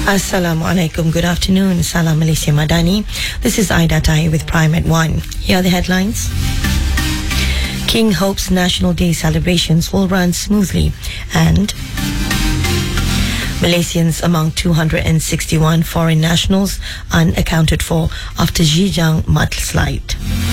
Assalamu alaikum. Good afternoon. Salam Malaysia Madani. This is Aida Tahi with Prime at 1. Here are the headlines. King hopes National Day celebrations will run smoothly, and Malaysians among 261 foreign nationals unaccounted for after Zhejiang mudslide.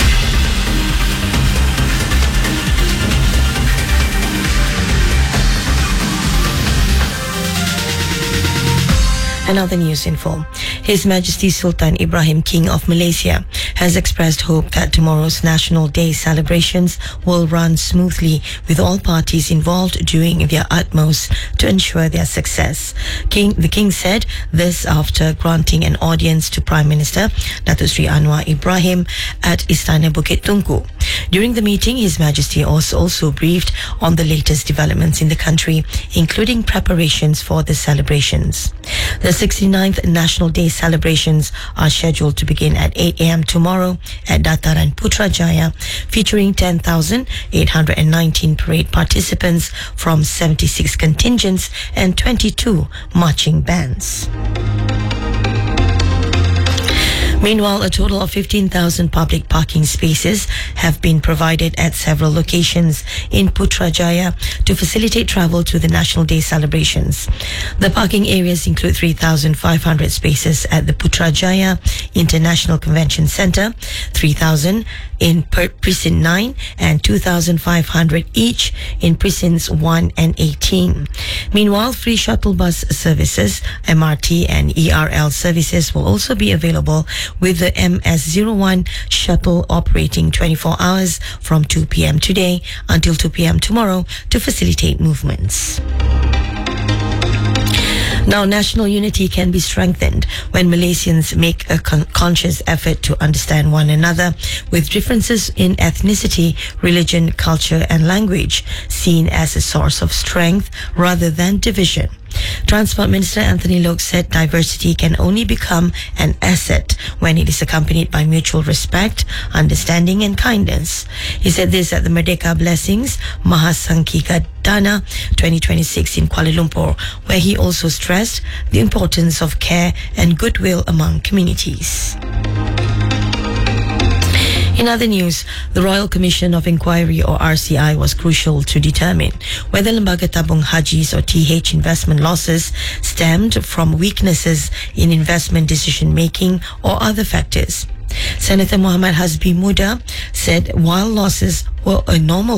Another news info. His Majesty Sultan Ibrahim, King of Malaysia, has expressed hope that tomorrow's National Day celebrations will run smoothly, with all parties involved doing their utmost to ensure their success. The King said this after granting an audience to Prime Minister Datuk Seri Anwar Ibrahim at Istana Bukit Tungku. During the meeting, His Majesty also briefed on the latest developments in the country, including preparations for the celebrations. The 69th National Day celebrations are scheduled to begin at 8 a.m. tomorrow at Dataran Putrajaya, featuring 10,819 parade participants from 76 contingents and 22 marching bands. Meanwhile, a total of 15,000 public parking spaces have been provided at several locations in Putrajaya to facilitate travel to the National Day celebrations. The parking areas include 3,500 spaces at the Putrajaya International Convention Centre, 3,000 in Precinct 9 and 2,500 each in Precincts 1 and 18. Meanwhile, free shuttle bus services, MRT and ERL services will also be available, with the MS01 shuttle operating 24 hours from 2 p.m. today until 2 p.m. tomorrow to facilitate movements. Now, national unity can be strengthened when Malaysians make a conscious effort to understand one another, with differences in ethnicity, religion, culture and language seen as a source of strength rather than division. Transport Minister Anthony Loke said diversity can only become an asset when it is accompanied by mutual respect, understanding and kindness. He said this at the Merdeka Blessings Mahasangkika Dana 2026 in Kuala Lumpur, where he also stressed the importance of care and goodwill among communities. In other news, the Royal Commission of Inquiry, or RCI, was crucial to determine whether Lembaga Tabung Hajis, or TH, investment losses stemmed from weaknesses in investment decision-making or other factors. Senator Muhammad Hasbi Muda said while losses were a normal